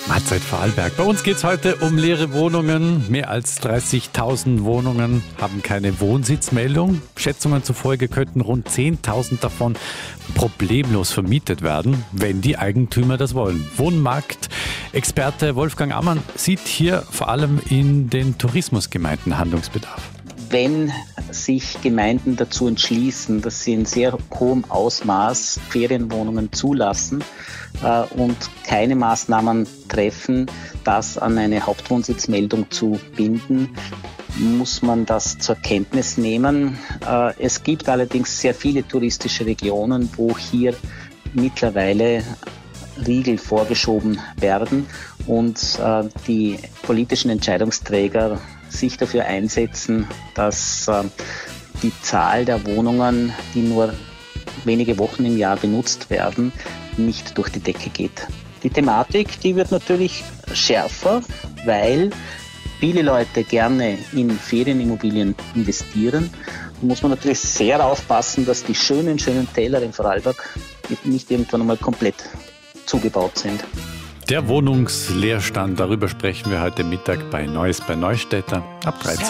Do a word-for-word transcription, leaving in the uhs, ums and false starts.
Mahlzeit Vorarlberg. Bei uns geht es heute um leere Wohnungen. Mehr als dreißigtausend Wohnungen haben keine Wohnsitzmeldung. Schätzungen zufolge könnten rund zehntausend davon problemlos vermietet werden, wenn die Eigentümer das wollen. Wohnmarkt-Experte Wolfgang Ammann sieht hier vor allem in den Tourismusgemeinden Handlungsbedarf. Wenn sich Gemeinden dazu entschließen, dass sie in sehr hohem Ausmaß Ferienwohnungen zulassen äh, und keine Maßnahmen treffen, das an eine Hauptwohnsitzmeldung zu binden, muss man das zur Kenntnis nehmen. Äh, es gibt allerdings sehr viele touristische Regionen, wo hier mittlerweile Riegel vorgeschoben werden und äh, die politischen Entscheidungsträger sich dafür einsetzen, dass äh, die Zahl der Wohnungen, die nur wenige Wochen im Jahr benutzt werden, nicht durch die Decke geht. Die Thematik, die wird natürlich schärfer, weil viele Leute gerne in Ferienimmobilien investieren. Da muss man natürlich sehr aufpassen, dass die schönen, schönen Täler in Vorarlberg nicht irgendwann einmal komplett zugebaut sind. Der Wohnungsleerstand, darüber sprechen wir heute Mittag bei Neues bei Neustädter ab dreizehn Uhr.